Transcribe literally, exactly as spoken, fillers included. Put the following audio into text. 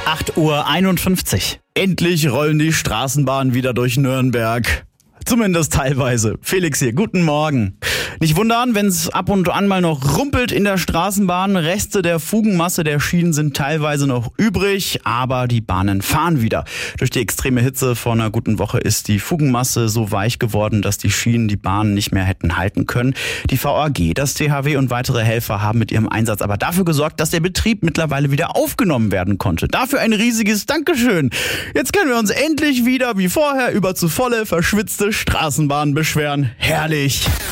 acht Uhr einundfünfzig. Endlich rollen die Straßenbahnen wieder durch Nürnberg. Zumindest teilweise. Felix hier, guten Morgen. Nicht wundern, wenn es ab und an mal noch rumpelt in der Straßenbahn. Reste der Fugenmasse der Schienen sind teilweise noch übrig, aber die Bahnen fahren wieder. Durch die extreme Hitze vor einer guten Woche ist die Fugenmasse so weich geworden, dass die Schienen die Bahnen nicht mehr hätten halten können. Die V A G, das T H W und weitere Helfer haben mit ihrem Einsatz aber dafür gesorgt, dass der Betrieb mittlerweile wieder aufgenommen werden konnte. Dafür ein riesiges Dankeschön. Jetzt können wir uns endlich wieder wie vorher über zu volle, verschwitzte Straßenbahnen beschweren. Herrlich!